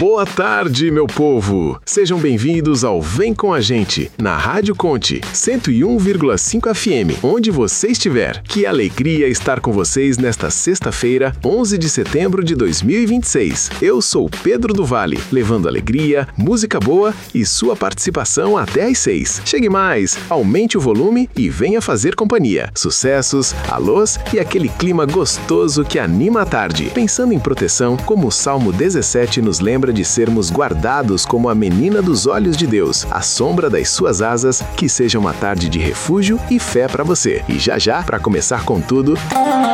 Boa tarde, meu povo! Sejam bem-vindos ao Vem Com a Gente, na Rádio Conte, 101,5 FM, onde você estiver. Que alegria estar com vocês nesta sexta-feira, 11 de setembro de 2026. Eu sou Pedro do Vale, levando alegria, música boa e sua participação até às 6. Chegue mais, aumente o volume e venha fazer companhia. Sucessos, alôs e aquele clima gostoso que anima a tarde. Pensando em proteção, como o Salmo 17 nos lembra de sermos guardados como a menina dos olhos de Deus, à sombra das suas asas, que seja uma tarde de refúgio e fé para você. E já, para começar com tudo...